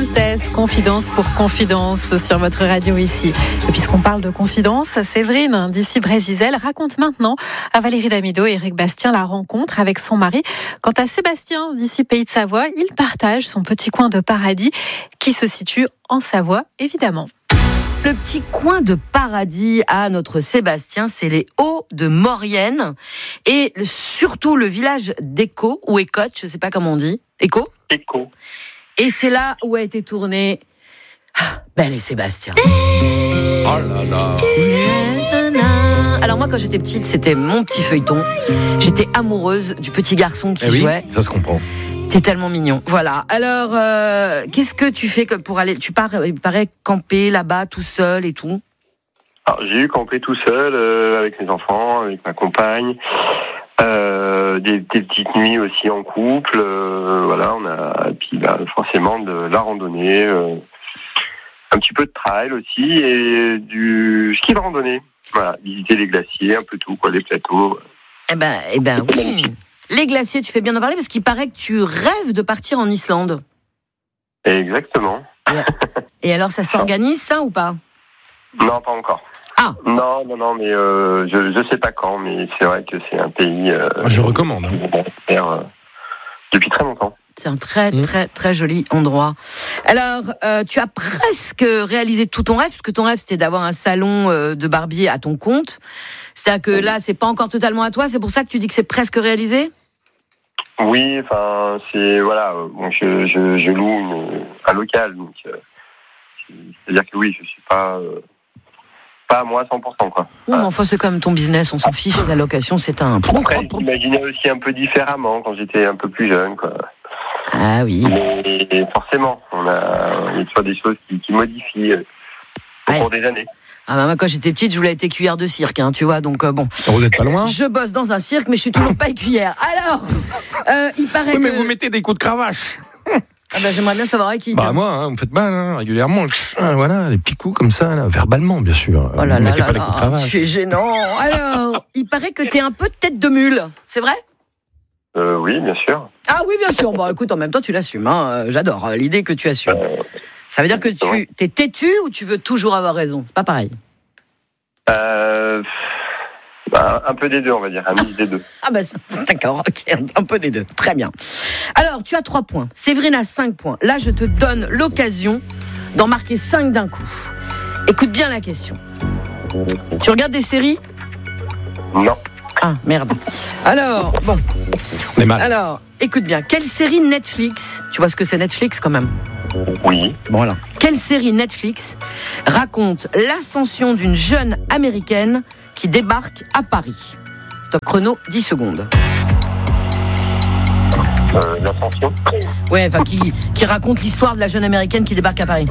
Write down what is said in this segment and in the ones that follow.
Barthez, confidence pour confidence sur votre radio ici. Et puisqu'on parle de confidence, Séverine d'ici Brésil raconte maintenant à Valérie Damido et Eric Bastien la rencontre avec son mari. Quant à Sébastien d'ici Pays de Savoie, il partage son petit coin de paradis qui se situe en Savoie, évidemment. Le petit coin de paradis à notre Sébastien, c'est les Hauts de Maurienne et surtout le village d'Écot ou Écotte, je ne sais pas comment on dit. Écot ? Écot. Et c'est là où a été tourné Belle et Sébastien. Oh là là. Alors moi, quand j'étais petite, c'était mon petit feuilleton. J'étais amoureuse du petit garçon qui jouait. Ça se comprend. T'es tellement mignon. Voilà. Alors, qu'est-ce que tu fais pour aller... Tu pars, il paraît, camper là-bas, tout seul et tout. Alors, j'ai eu campé tout seul, avec mes enfants, avec ma compagne. Des petites nuits aussi en couple. Voilà, on a... Et puis, forcément, de la randonnée. Un petit peu de trail aussi. Et du ski de randonnée. Voilà, visiter les glaciers, un peu tout, quoi, les plateaux. Eh ben oui. Les glaciers, tu fais bien d'en parler parce qu'il paraît que tu rêves de partir en Islande. Exactement. Et alors, ça s'organise, ça, ou pas ? Non, pas encore. Ah. Non, mais je sais pas quand, mais c'est vrai que c'est un pays... je recommande. Depuis très longtemps. C'est un très, très, très joli endroit. Alors, tu as presque réalisé tout ton rêve, puisque ton rêve, c'était d'avoir un salon de barbier à ton compte. C'est-à-dire que là, c'est pas encore totalement à toi, c'est pour ça que tu dis que c'est presque réalisé ? Oui, enfin, c'est... Voilà, bon, je loue un local, donc... c'est-à-dire que oui, je suis pas à moi à 100%, quoi. Oui, mais enfin, c'est quand même ton business, on s'en fiche, la location, c'est un... Après, j'imaginais aussi un peu différemment quand j'étais un peu plus jeune, quoi. Ah oui. Mais forcément, il y a toujours des choses qui modifient au cours des années. Ah bah moi, quand j'étais petite, je voulais être écuyère de cirque, tu vois, donc bon. Vous n'êtes pas loin ? Je bosse dans un cirque, mais je suis toujours pas écuyère. Alors, il paraît mais que... vous mettez des coups de cravache. Ah bah j'aimerais bien savoir à qui. Moi, vous me faites mal, régulièrement. Voilà, des petits coups comme ça, là, verbalement, bien sûr. Oh là vous là mettez là pas les coups de cravache. tu es gênant. Alors, il paraît que t'es un peu tête de mule, c'est vrai ? Oui, bien sûr. Ah oui, bien sûr. Bon, écoute, en même temps, tu l'assumes. J'adore l'idée que tu assumes. Ça veut dire que tu t'es têtu ou tu veux toujours avoir raison ? C'est pas pareil. Un peu des deux, on va dire. Un mix des deux. Ah bah d'accord, ok, un peu des deux. Très bien. Alors, tu as 3 points. Séverine a 5 points. Là, je te donne l'occasion d'en marquer 5 d'un coup. Écoute bien la question. Tu regardes des séries ? Non. Ah, merde. Alors, bon. On est mal. Alors, écoute bien. Quelle série Netflix, tu vois ce que c'est Netflix quand même ? Oui. Bon, alors. Quelle série Netflix raconte l'ascension d'une jeune américaine qui débarque à Paris ? Top chrono, 10 secondes. L'ascension ? Ouais, enfin, qui raconte l'histoire de la jeune américaine qui débarque à Paris.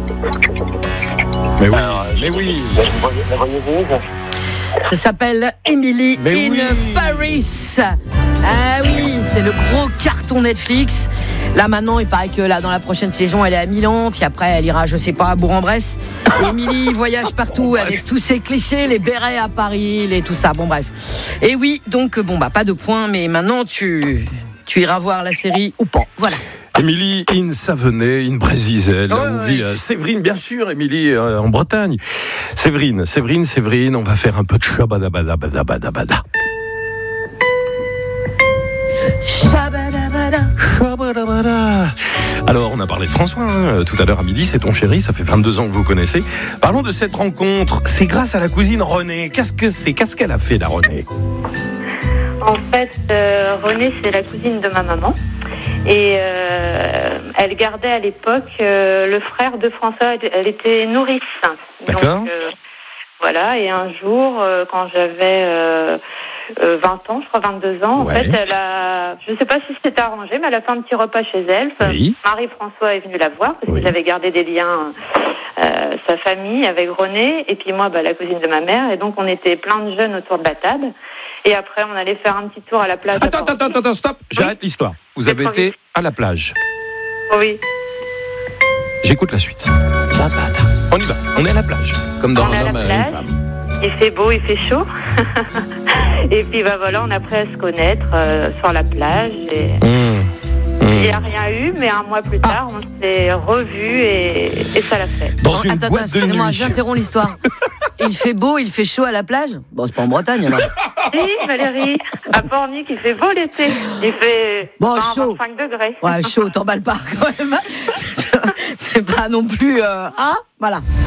Mais oui. La voyageuse ? Ça s'appelle Emily in Paris. Ah oui, c'est le gros carton Netflix. Là maintenant, il paraît que là dans la prochaine saison, elle est à Milan, puis après elle ira, je sais pas, à Bourg-en-Bresse. Emily voyage partout avec tous ses clichés, les bérets à Paris, tout ça. Bon bref. Et oui, donc pas de points, mais maintenant tu iras voir la série ou pas. Voilà. Émilie in Savenay, in Brésil, là où vit Séverine, bien sûr, Émilie en Bretagne. Séverine, on va faire un peu de shabadabadabadabada. Shabadabada. Alors, on a parlé de François tout à l'heure à midi, c'est ton chéri, ça fait 22 ans que vous vous connaissez. Parlons de cette rencontre, c'est grâce à la cousine Renée. Qu'est-ce qu'elle a fait, la Renée ? En fait, Renée, c'est la cousine de ma maman. Et elle gardait à l'époque le frère de François. Elle était nourrice. D'accord. Donc, voilà, et un jour, quand j'avais 20 ans, je crois 22 ans, en fait, je ne sais pas si c'était arrangé, mais elle a fait un petit repas chez elle. Oui. Marie-François est venue la voir, parce qu'ils avaient gardé des liens, sa famille, avec Renée, et puis moi, la cousine de ma mère. Et donc, on était plein de jeunes autour de la table. Et après, on allait faire un petit tour à la plage. Attends, stop. J'arrête l'histoire. Vous avez été à la plage. Oui. J'écoute la suite. On y va. On est à la plage. Comme dans Un homme et une femme. Il fait beau, il fait chaud. Et puis, voilà, on a appris à se connaître sur la plage. Et Il n'y a rien eu, mais un mois plus tard, on s'est revus et ça l'a fait. Dans une Attends, boîte de excusez-moi, nuit. j'interromps l'histoire. Il fait beau, il fait chaud à la plage. Bon, c'est pas en Bretagne, alors. Si, Valérie, à Pornic, il fait beau l'été. Il fait Bon, chaud. 25 degrés. Ouais, chaud, t'emballes pas quand même. C'est pas non plus... voilà.